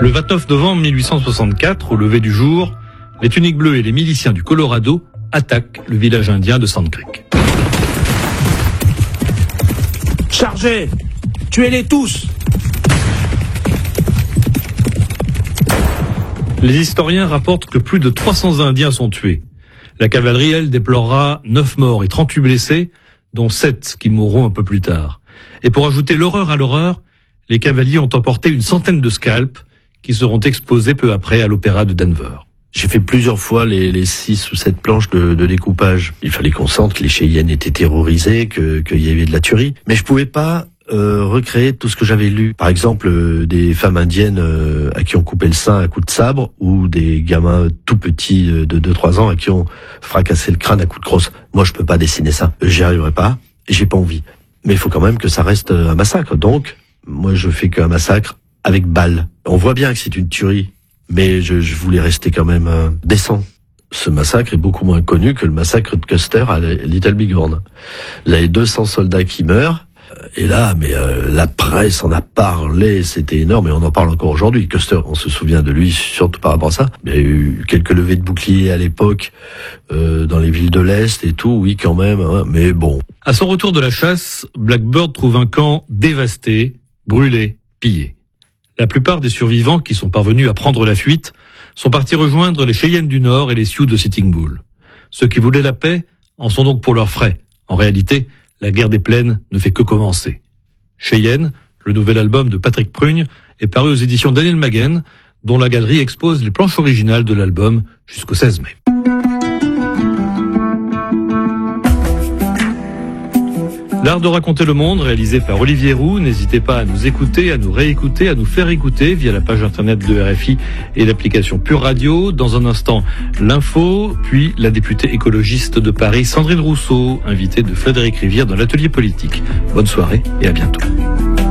Le 29 novembre 1864, au lever du jour, les tuniques bleues et les miliciens du Colorado attaquent le village indien de Sand Creek. Chargez! Tuez-les tous! Les historiens rapportent que plus de 300 Indiens sont tués. La cavalerie, elle, déplorera 9 morts et 38 blessés, dont 7 qui mourront un peu plus tard. Et pour ajouter l'horreur à l'horreur, les cavaliers ont emporté une centaine de scalps qui seront exposés peu après à l'opéra de Denver. J'ai fait plusieurs fois les 6 ou 7 planches de découpage. Il fallait qu'on sente que les Cheyennes étaient terrorisés, qu'il y avait de la tuerie. Mais je pouvais pas recréer tout ce que j'avais lu. Par exemple, des femmes indiennes à qui on coupait le sein à coups de sabre, ou des gamins tout petits de 2-3 ans à qui on fracassait le crâne à coups de crosse. Moi, je peux pas dessiner ça. J'y arriverai pas, et j'ai pas envie. Mais il faut quand même que ça reste un massacre. Donc, moi, je fais qu'un massacre avec balles. On voit bien que c'est une tuerie, mais je voulais rester quand même décent. Ce massacre est beaucoup moins connu que le massacre de Custer à Little Bighorn. Là, les 200 soldats qui meurent, et là, la presse en a parlé, c'était énorme, et on en parle encore aujourd'hui. Custer, on se souvient de lui, surtout par rapport à ça. Il y a eu quelques levées de boucliers à l'époque, dans les villes de l'Est et tout, oui, quand même, hein, mais bon. À son retour de la chasse, Blackbird trouve un camp dévasté, brûlé, pillé. La plupart des survivants qui sont parvenus à prendre la fuite sont partis rejoindre les Cheyennes du Nord et les Sioux de Sitting Bull. Ceux qui voulaient la paix en sont donc pour leurs frais. En réalité, la guerre des plaines ne fait que commencer. Cheyenne, le nouvel album de Patrick Prugne, est paru aux éditions Daniel Maguen, dont la galerie expose les planches originales de l'album jusqu'au 16 mai. L'art de raconter le monde, réalisé par Olivier Roux. N'hésitez pas à nous écouter, à nous réécouter, à nous faire écouter via la page internet de RFI et l'application Pure Radio. Dans un instant, l'info, puis la députée écologiste de Paris, Sandrine Rousseau, invitée de Frédéric Rivière dans l'atelier politique. Bonne soirée et à bientôt.